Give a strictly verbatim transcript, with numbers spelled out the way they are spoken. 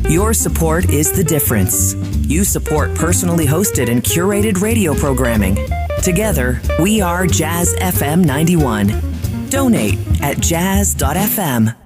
Your support is the difference. You support personally hosted and curated radio programming. Together, we are Jazz F M ninety-one. Donate at jazz dot f m.